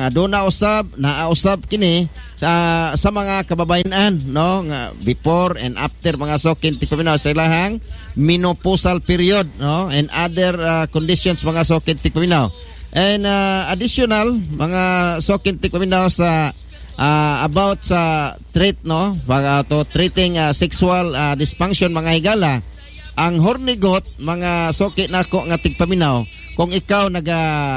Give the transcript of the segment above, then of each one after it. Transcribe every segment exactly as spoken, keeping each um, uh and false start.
nga do na usab naausab kini sa sa mga kababayan no nga before and after mga sokin tigpaminaw sa ilahang menopausal period no and other uh, conditions mga sokin tigpaminaw. And uh, additional mga sokin tigpaminaw sa uh, about sa treat no para to treating uh, sexual uh, dysfunction mga higala. Ang horny goat mga sokin nako nga tigpaminaw kung ikaw naga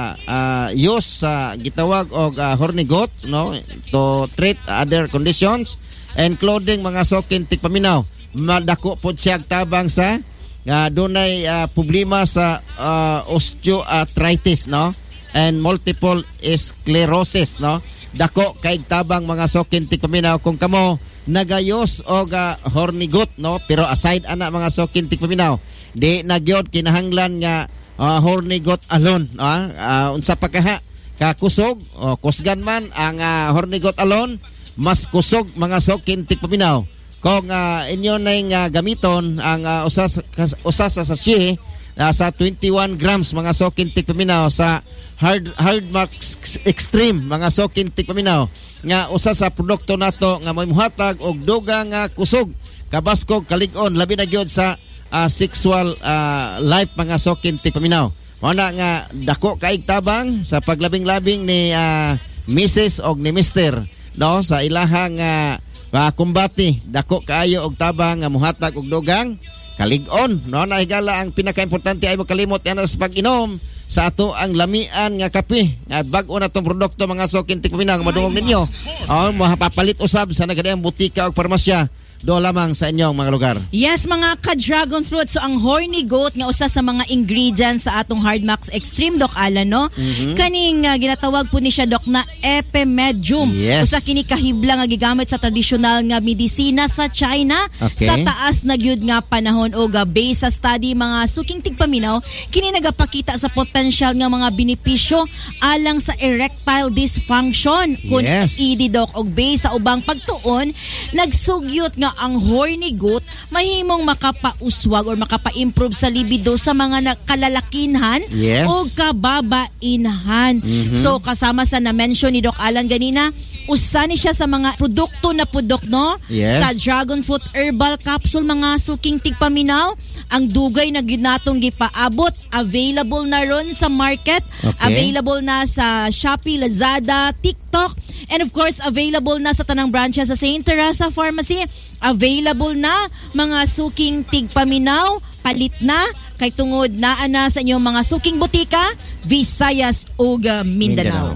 uh, use sa uh, gitawag og uh, horny goat no to treat other conditions and clothing mga sokin tigpaminaw madako pod siya tabang sa uh, dunay uh, problema sa uh, osteoarthritis no and multiple sclerosis no dako kay tabang mga sokin tigpaminaw kung kamo nagayos og uh, horny goat no pero aside ana mga sokin tigpaminaw di nagyod kinahanglan nga Uh, horny goat alone uh, uh, unsa pa kaha kakusog o uh, kusgan man ang uh, horny goat alone mas kusog mga sokin tigpaminaw kung uh, inyo na yung uh, gamiton ang uh, usas usas sa sachet uh, sa twenty-one grams mga sokin tigpaminaw sa hard hard marks extreme mga sokin tigpaminaw nga usa sa produkto nato nga may muhatag og dugang uh, kusog kabaskog kalig-on labi na gyud sa Uh, sexual uh, life mga sokin tigpaminaw. Muna nga dako kaig tabang sa paglabing-labing ni uh, Missus og ni Mister no sa ilahang uh, uh, kumbati dako kaayo og tabang nga muhatag og dugang kalig-on no na higala ang pinakaimportante ay mo kalimot yan sa pag-inom sa ato ang lamian nga kape at bag-o na tong produkto mga sokin tigpaminaw nga madungog ninyo oh mapapalit usab sa nagadayang butika og parmasya do lamang sa inyong mga lugar. Yes, mga ka-dragon fruit. So, ang horny goat nga usa sa mga ingredients sa atong Hardmax Extreme, Doc Alan, no? Mm-hmm. Kaning uh, ginatawag po ni siya, Doc, na epimedium. Yes. Usa kini kahibla nga gigamit sa tradisyonal nga medisina sa China. Okay. Sa taas na gyud nga panahon o ga based sa study mga suking tigpaminaw, kini nagapakita sa potensyal nga mga benepisyo alang sa erectile dysfunction. Kun yes. E D, Doc, og based sa ubang pagtuon, nagsugyot nga ang horny goat mahimong makapauswag or makapa-improve sa libido sa mga kalalakinhan yes. o kababainhan. Mm-hmm. So kasama sa na-mention ni Doc Alan ganina, usa ni siya sa mga produkto na pudok no yes. sa dragon fruit herbal capsule mga suking tigpaminaw. Ang dugay na gyud natong gipaabot, available na ron sa market, okay. available na sa Shopee, Lazada, TikTok, and of course available na sa tanang branches sa Saint Teresa Pharmacy. Available na mga suking tigpaminaw, palit na kay tungod naa na sa inyong mga suking butika, Visayas ug Mindanao.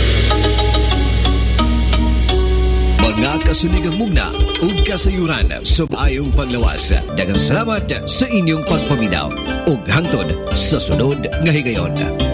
Mga kasuligang mugna ug kasayuran sa maayong paglawas. Daghang salamat sa inyong pagpaminaw ug hangtod sa sunod nga higayon.